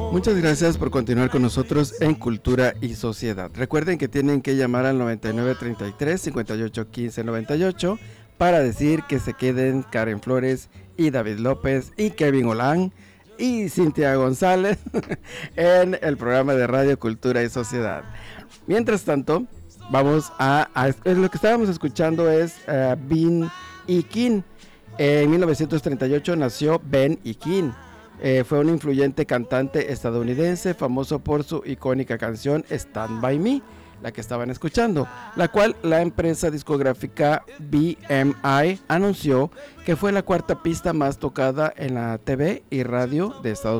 Muchas gracias por continuar con nosotros en Cultura y Sociedad. Recuerden que tienen que llamar al 9933 58 15 98 para decir que se queden Karen Flores y David López y Kevin Olán y Cintia González en el programa de Radio Cultura y Sociedad. Mientras tanto, vamos lo que estábamos escuchando es Ben y King. En 1938 nació Ben y King. Fue un influyente cantante estadounidense, famoso por su icónica canción Stand By Me, la que estaban escuchando, la cual la empresa discográfica BMI anunció que fue la cuarta pista más tocada en la TV y radio de Estados